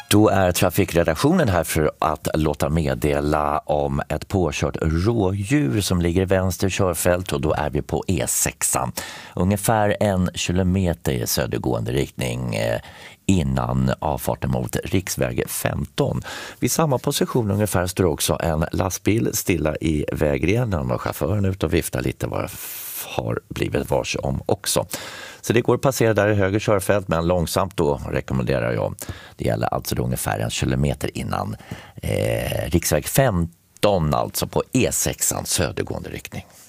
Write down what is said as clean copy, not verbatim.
Då är trafikredaktionen här för att låta meddela om ett påkört rådjur som ligger i vänster körfält, och då är vi på E6. Ungefär 1 kilometer i södergående riktning innan avfarten mot riksväg 15. Vid samma position ungefär står också en lastbil stilla i vägrenen och chauffören ut och viftar lite vad har blivit varse om också. Så det går att passera där i höger körfält, men långsamt då rekommenderar jag. Det gäller alltså ungefär 1 kilometer innan riksväg 15, alltså på E6 södergående riktning.